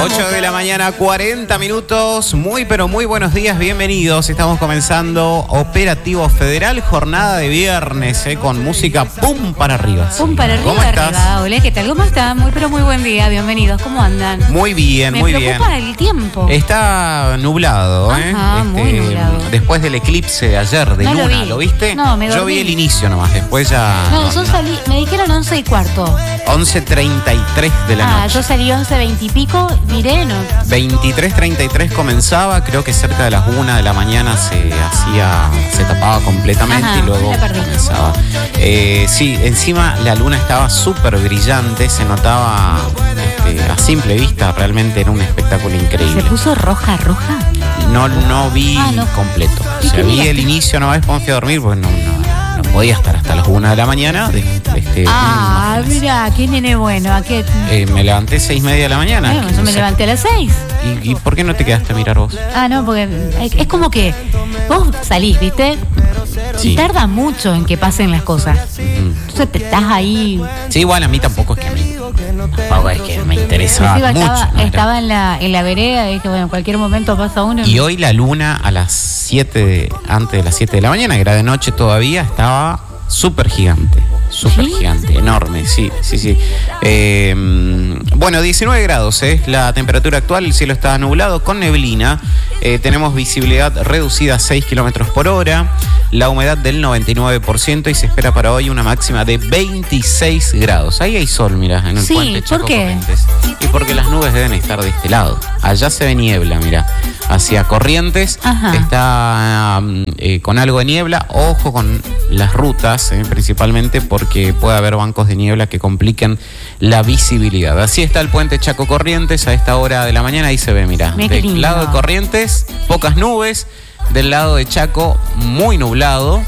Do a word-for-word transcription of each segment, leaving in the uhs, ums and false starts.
ocho de la mañana, cuarenta minutos. Muy, pero muy buenos días, bienvenidos. Estamos comenzando Operativo Federal, jornada de viernes, eh, con música pum para arriba. Pum sí. para arriba. ¿Cómo estás? Arriba. Hola, ¿qué tal? ¿Cómo están? Muy, pero muy buen día, bienvenidos. ¿Cómo andan? Muy bien, Me muy bien. Me preocupa el tiempo. Está nublado, ¿eh? Ajá, este, muy nublado. Después del eclipse de ayer, de No lo luna, vi. ¿lo viste? No, me Yo dormí. vi el inicio nomás, después ya... No, yo salí, me dijeron once y cuarto. once treinta y tres de la Ah, noche. yo salí once veinte y pico, miré, no. veintitrés treinta y tres comenzaba, creo que cerca de las una de la mañana se hacía, se tapaba completamente. Ajá, y luego la perdí. comenzaba. Eh, sí, encima la luna estaba súper brillante, se notaba este, a simple vista, realmente era un espectáculo increíble. ¿Se puso roja, roja? No, no vi Ah, no. completo. ¿Y O sea, qué vi miraste? el inicio nomás, después me fui a dormir porque no, no, no podía estar hasta las una de la mañana. De, este, Ah, imagínate. mira, qué nene bueno. ¿A qué? Eh, me levanté seis y media de la mañana. Bueno, que yo no me sé. levanté a las seis. ¿Y, ¿Y por qué no te quedaste a mirar vos? Ah, no, porque es como que vos salís, ¿viste? Sí. Y tarda mucho en que pasen las cosas. Mm. Entonces te estás ahí. Sí, igual a mí tampoco es que me, tampoco es que me interesaba Encima mucho. estaba, ¿no? Era- estaba en la, en la vereda y dije, bueno, en cualquier momento pasa uno. Y hoy la luna a las siete, de- antes de las siete de la mañana, que era de noche todavía, estaba súper gigante. Súper ¿Sí? gigante, enorme, sí, sí, sí. Eh, bueno, diecinueve grados es la temperatura actual, el cielo está nublado con neblina. Eh, tenemos visibilidad reducida a seis kilómetros por hora, la humedad del noventa y nueve por ciento y se espera para hoy una máxima de veintiséis grados. Ahí hay sol, mirá, en el Sí, puente ¿por Chaco qué? Corrientes. Y porque las nubes deben estar de este lado. Allá se ve niebla, mira, hacia Corrientes. Ajá. Está um, eh, con algo de niebla. Ojo con las rutas, eh, principalmente porque puede haber bancos de niebla que compliquen la visibilidad. Así está el puente Chaco Corrientes a esta hora de la mañana. Ahí se ve, mira, Mira qué del lindo. lado de Corrientes, pocas nubes. Del lado de Chaco, muy nublado.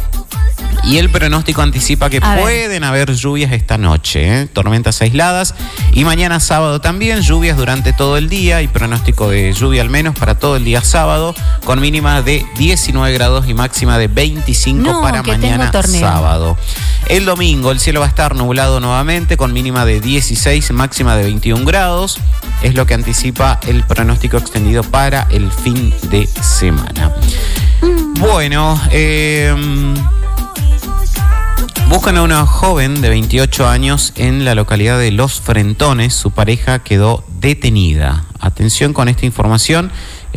Y el pronóstico anticipa que A ver. pueden haber lluvias esta noche, ¿eh? Tormentas aisladas. Y mañana sábado también, lluvias durante todo el día. Y pronóstico de lluvia al menos para todo el día sábado, con mínima de diecinueve grados y máxima de veinticinco No, para que tengo mañana torneo. sábado. El domingo el cielo va a estar nublado nuevamente, con mínima de dieciséis, máxima de veintiún grados. Es lo que anticipa el pronóstico extendido para el fin de semana. Bueno, eh... buscan a una joven de veintiocho años en la localidad de Los Frentones. Su pareja quedó detenida. Atención con esta información,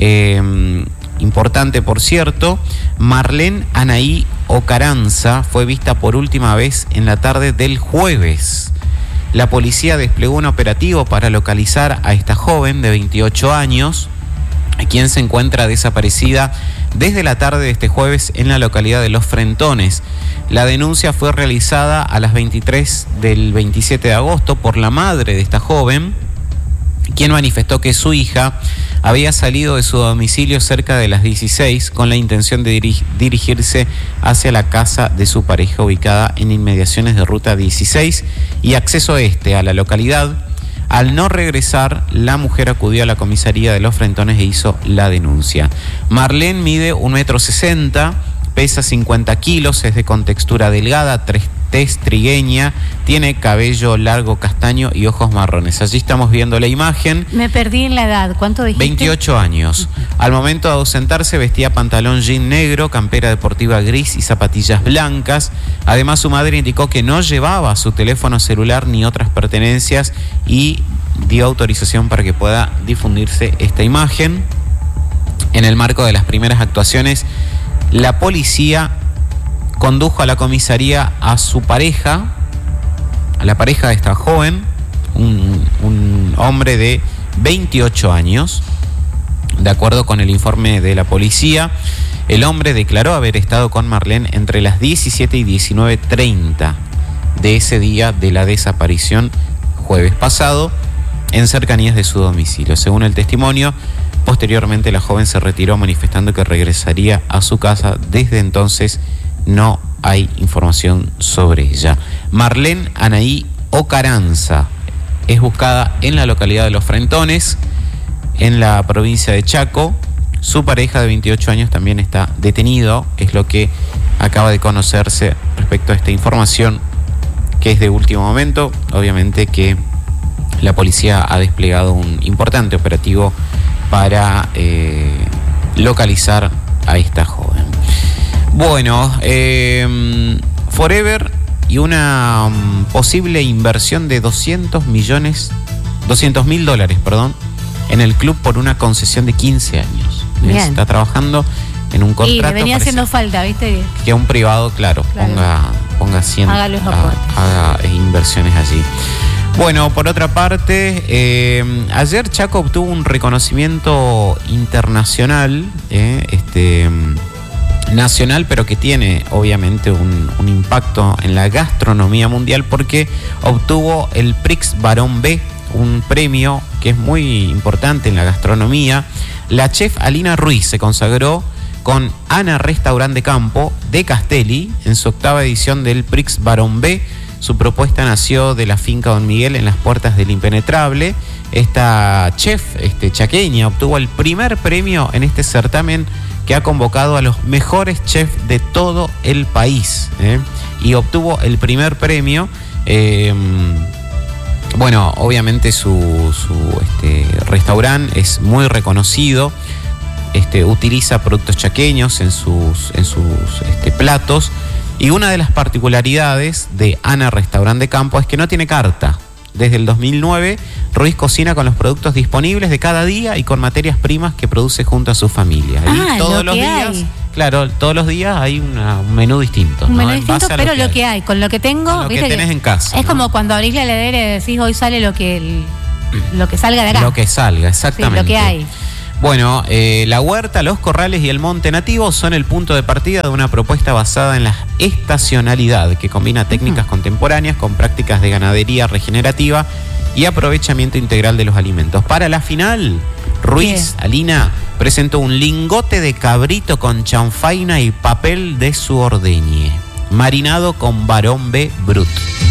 eh, importante por cierto. Marlene Anaí Ocaranza fue vista por última vez en la tarde del jueves. La policía desplegó un operativo para localizar a esta joven de veintiocho años, quien se encuentra desaparecida desde la tarde de este jueves en la localidad de Los Frentones. La denuncia fue realizada a las veintitrés del veintisiete de agosto por la madre de esta joven, quien manifestó que su hija había salido de su domicilio cerca de las dieciséis con la intención de diri- dirigirse hacia la casa de su pareja ubicada en inmediaciones de Ruta dieciséis y acceso este a la localidad. Al no regresar, la mujer acudió a la comisaría de Los Frentones e hizo la denuncia. Marlene mide un metro sesenta, pesa cincuenta kilos, es de contextura delgada, tres- tez trigueña, tiene cabello largo castaño y ojos marrones. Allí estamos viendo la imagen. Me perdí en la edad. ¿Cuánto dijiste? veintiocho años. Al momento de ausentarse vestía pantalón jean negro, campera deportiva gris y zapatillas blancas. Además, su madre indicó que no llevaba su teléfono celular ni otras pertenencias y dio autorización para que pueda difundirse esta imagen. En el marco de las primeras actuaciones, la policía condujo a la comisaría a su pareja, a la pareja de esta joven, un, un hombre de veintiocho años. De acuerdo con el informe de la policía, el hombre declaró haber estado con Marlene entre las diecisiete y diecinueve treinta de ese día de la desaparición, jueves pasado, en cercanías de su domicilio. Según el testimonio, posteriormente la joven se retiró manifestando que regresaría a su casa. Desde entonces no hay información sobre ella. Marlene Anaí Ocaranza es buscada en la localidad de Los Frentones, en la provincia de Chaco. Su pareja de veintiocho años también está detenido, es lo que acaba de conocerse respecto a esta información, que es de último momento. Obviamente que la policía ha desplegado un importante operativo para eh, localizar a esta joven. Bueno, eh, Forever y una um, posible inversión de doscientos millones, doscientos mil dólares, perdón, en el club por una concesión de quince años. Bien. Está trabajando en un contrato. Y le venía haciendo falta, ¿viste? Que un privado, claro, claro. ponga, ponga cien, haga los aportes. Haga, haga inversiones allí. Bueno, por otra parte, eh, ayer Chaco obtuvo un reconocimiento internacional, eh, este, nacional, pero que tiene obviamente un, un impacto en la gastronomía mundial porque obtuvo el Prix Barón B, un premio que es muy importante en la gastronomía. La chef Alina Ruiz se consagró con Ana Restaurant de Campo de Castelli en su octava edición del Prix Barón B. Su propuesta nació de la finca Don Miguel en las puertas del Impenetrable. Esta chef este, chaqueña obtuvo el primer premio en este certamen que ha convocado a los mejores chefs de todo el país, ¿eh? Y obtuvo el primer premio. Eh, bueno, obviamente su, su este, restaurante es muy reconocido. Este, utiliza productos chaqueños en sus, en sus este, platos. Y una de las particularidades de Ana Restaurant de Campo es que no tiene carta. Desde el dos mil nueve, Ruiz cocina con los productos disponibles de cada día y con materias primas que produce junto a su familia. Ah, y todos lo los que días, hay. Claro, todos los días hay una, un menú distinto. Un ¿no? menú En distinto, base a pero lo que, lo que hay, con lo que tengo, Con lo ¿viste que tenés que en casa. Es ¿no? como cuando abrís la heladera y decís, hoy sale lo que el- lo que salga de acá. Lo que salga, exactamente. Sí, lo que hay. Bueno, eh, la huerta, los corrales y el monte nativo son el punto de partida de una propuesta basada en la estacionalidad que combina técnicas uh-huh. contemporáneas con prácticas de ganadería regenerativa y aprovechamiento integral de los alimentos. Para la final, Ruiz, ¿Qué? Alina, presentó un lingote de cabrito con chanfaina y papel de su ordeñe, marinado con Barón B Brut.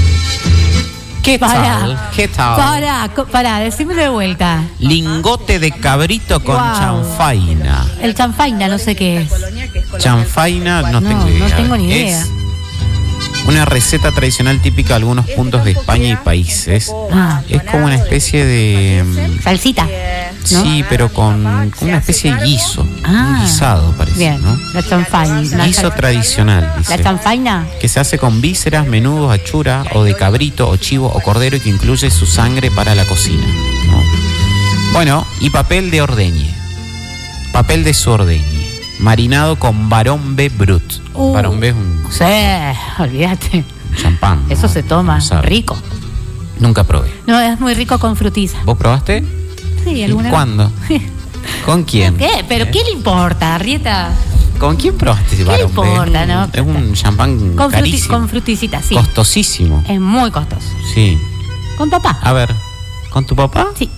¿Qué Pará, tal? ¿Qué tal? Pará, co- pará, decímelo de vuelta. Lingote de cabrito con Wow. chanfaina. El chanfaina, no sé qué es. Chanfaina, no, No, tengo no idea. tengo ni idea. Es una receta tradicional típica de algunos puntos de España y países. Ah. Es como una especie de... mm, Salsita, ¿no? Sí, pero con, con una especie de guiso. Ah. Un guisado, parece, Bien, ¿no? la chanfaina. Guiso tradicional, dice. La chanfaina. Que se hace con vísceras, menudos, achura, o de cabrito, o chivo, o cordero, y que incluye su sangre para la cocina, ¿no? Bueno, y papel de ordeñe. Papel de su ordeñe. Marinado con Barón B Brut. Uh. Barón B es un Sí, olvídate. champán. ¿no? Eso se toma, No sabe. rico. Nunca probé. No, es muy rico con frutiza. ¿Vos probaste? Sí, ¿Y alguna cuándo? ¿Con quién? ¿Qué? ¿Pero ¿Eh? qué le importa, Arrieta? ¿Con quién probaste ese ¿Qué le Barón B? importa, Es un- no? Es un champán Con, fruti- carísimo. con fruticita, sí. Costosísimo. Es muy costoso. Sí. ¿Con papá? A ver, ¿con tu papá? Sí.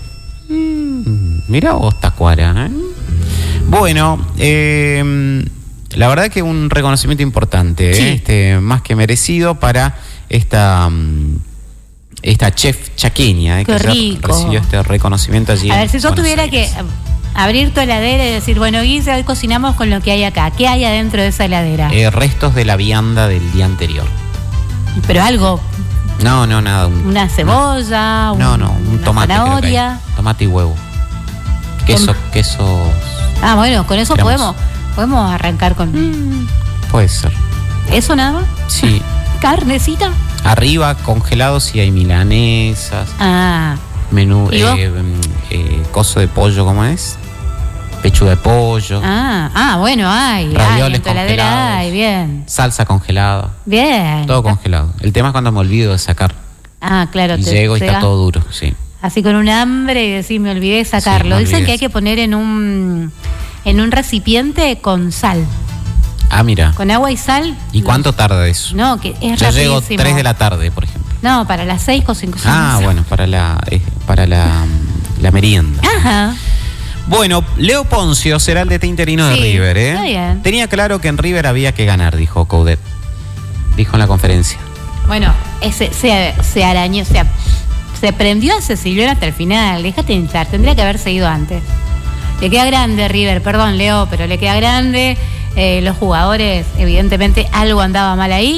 Mm, mira vos, Tacuara, ¿eh? Bueno, eh, la verdad que un reconocimiento importante, Sí. ¿eh? Este, más que merecido para esta, mm, esta chef chaqueña, ¿eh? Qué que ya rico. recibió este reconocimiento allí. A en ver, si yo Buenos tuviera Aires. que abrir tu heladera y decir, bueno, Guise, hoy cocinamos con lo que hay acá. ¿Qué hay adentro de esa heladera? Eh, restos de la vianda del día anterior. Pero algo, No, no, nada. Un, una cebolla, No, no, un una tomate. creo que hay. zanahoria. Tomate y huevo. Queso, Con- queso. Ah, bueno, con eso Esperamos. podemos podemos arrancar con Puede ser. eso nada más. Sí. Carnecita. Arriba, congelados, sí hay milanesas. Ah, Menú, ¿Y vos? eh, eh, coso de pollo, ¿cómo es? Pechuga de pollo. ah, ah, bueno, hay, hay, Ravioles en tu heladera congelados. hay, bien, Salsa congelada. bien. Todo congelado. El tema es cuando me olvido de sacar. Ah, claro. Y te- llego y te está va todo duro, sí. así con un hambre y decir, me olvidé de sacarlo. me Dicen olvidé. que hay que poner en un en un recipiente con sal, Ah, mira. con agua y sal. ¿Y cuánto tarda eso? No, que es Yo llego rapidísimo. tres de la tarde, por ejemplo. No, para las seis con cinco. Ah, bueno, para la eh, para la, la merienda. Ajá. Bueno, Leo Poncio será el D T interino de Sí, River, ¿eh? está bien. Tenía claro que en River había que ganar, dijo Coudet. Dijo en la conferencia. Bueno, ese se, se arañó, se, se prendió a Cecilión hasta el final. Déjate hinchar, tendría que haber seguido antes. Le queda grande River, perdón Leo, pero le queda grande. Eh, los jugadores, evidentemente, algo andaba mal ahí.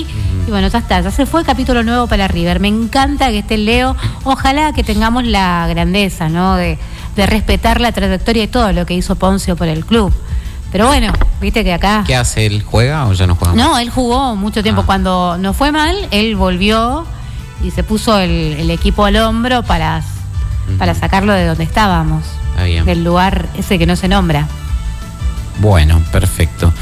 Y bueno, ya está, ya se fue capítulo nuevo para River. Me encanta que esté Leo. Ojalá que tengamos la grandeza, ¿no? De, de respetar la trayectoria y todo lo que hizo Poncio por el club. Pero bueno, viste que acá... ¿Qué hace él? ¿Juega o ya no juega más? No, él jugó mucho tiempo. Ah. Cuando nos fue mal, él volvió y se puso el, el equipo al hombro para, uh-huh. para sacarlo de donde estábamos. Está bien. Del lugar ese que no se nombra. Bueno, perfecto.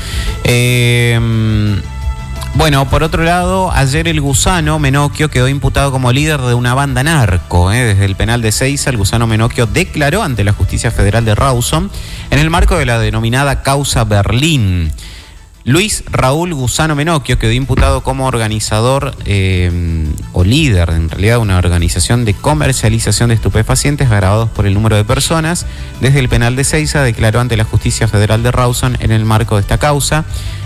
Eh, bueno, por otro lado, ayer el Gusano Menocchio quedó imputado como líder de una banda narco. Eh. Desde el penal de Seiza, el Gusano Menocchio declaró ante la Justicia Federal de Rawson en el marco de la denominada Causa Berlín. Luis Raúl Gusano Menocchio quedó imputado como organizador eh, o líder, en realidad, de una organización de comercialización de estupefacientes agravados por el número de personas. Desde el penal de Seiza declaró ante la Justicia Federal de Rawson en el marco de esta causa.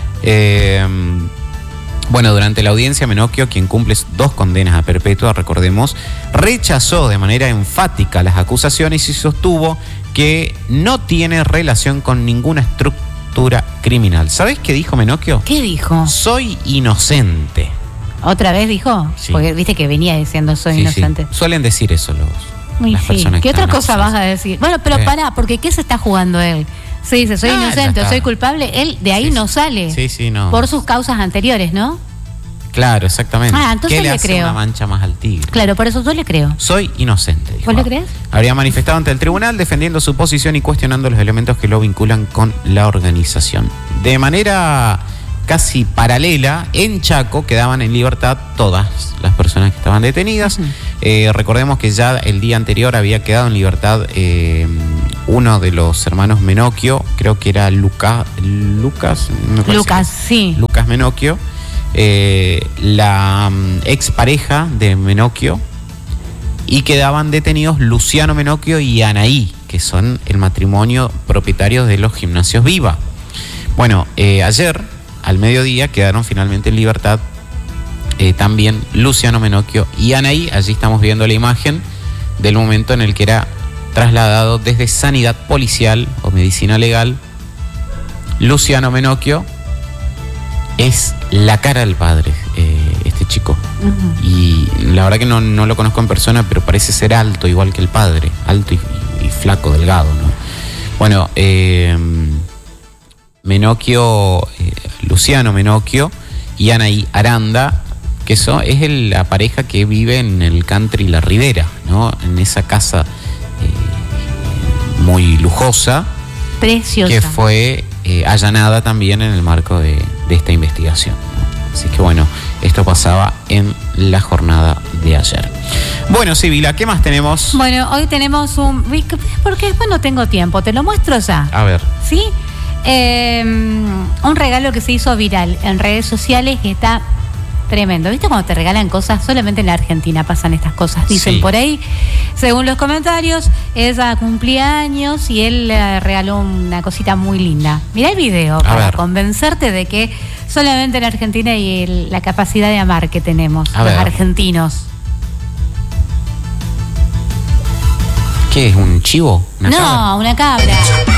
Eh, bueno, durante la audiencia, Menocchio, quien cumple dos condenas a perpetua, recordemos, rechazó de manera enfática las acusaciones y sostuvo que no tiene relación con ninguna estructura criminal. ¿Sabés qué dijo Menocchio? ¿Qué dijo? Soy inocente. ¿Otra vez dijo? Sí. Porque viste que venía diciendo soy Sí, inocente. sí. Suelen decir eso los, Muy las sí. personas ¿Qué que otra están cosa acusadas. vas a decir? Bueno, pero Eh. pará, porque ¿qué se está jugando él? Se dice soy Ah, ya inocente o está. soy culpable, él de ahí Sí, no sí. sale. Sí, sí, no. Por sus causas anteriores, ¿no? Claro, exactamente. Ah, entonces ¿Qué le le hace creo. una mancha más al tigre? Claro, por eso yo le creo. Soy inocente, dijo. ¿Vos le crees? Habría manifestado ante el tribunal defendiendo su posición y cuestionando los elementos que lo vinculan con la organización. De manera casi paralela, en Chaco quedaban en libertad todas las personas que estaban detenidas. Uh-huh. Eh, recordemos que ya el día anterior había quedado en libertad eh, uno de los hermanos Menocchio, creo que era Luca, Lucas. Me Lucas, sí. Lucas Menocchio. Eh, la um, expareja de Menocchio, y quedaban detenidos Luciano Menocchio y Anaí, que son el matrimonio propietarios de los gimnasios Viva. Bueno, eh, ayer al mediodía quedaron finalmente en libertad eh, también Luciano Menocchio y Anaí. Allí estamos viendo la imagen del momento en el que era trasladado desde Sanidad Policial o Medicina Legal. Luciano Menocchio es la cara del padre, eh, este chico. Uh-huh. Y la verdad que no, no lo conozco en persona, pero parece ser alto, igual que el padre. Alto y, y, y flaco, delgado, ¿no? Bueno, eh, Menocchio, eh, Luciano Menocchio y Anaí Aranda, que eso es el, la pareja que vive en el country La Ribera, ¿no? En esa casa eh, muy lujosa. Preciosa. Que fue eh, allanada también en el marco de, de esta investigación, ¿no? Así que bueno, esto pasaba en la jornada de ayer. Bueno, Sibila, ¿qué más tenemos? Bueno, hoy tenemos un... Porque después no tengo tiempo, te lo muestro ya. A ver. ¿Sí? Eh, un regalo que se hizo viral en redes sociales que está tremendo. ¿Viste cuando te regalan cosas? Solamente en la Argentina pasan estas cosas. Dicen sí. por ahí, según los comentarios, ella cumplía años y él le regaló una cosita muy linda. Mirá el video A para ver. convencerte de que solamente en Argentina hay el, la capacidad de amar que tenemos A los ver. argentinos. ¿Qué es? ¿Un chivo? ¿Una No, cabra? una cabra.